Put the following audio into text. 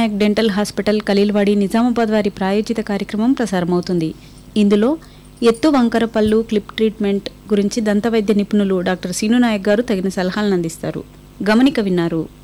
Naik dental hospital Khaleelwadi Nizamabad వారి ప్రాయోజిత కార్యక్రమం ప్రసారమవుతుంది. ఇందులో ఎత్తు వంకర పళ్ళు క్లిప్ ట్రీట్మెంట్ గురించి దంతవైద్య నిపుణులు డాక్టర్ సీను నాయక్ గారు తగిన సలహాలను అందిస్తారు. గమనిక విన్నారు.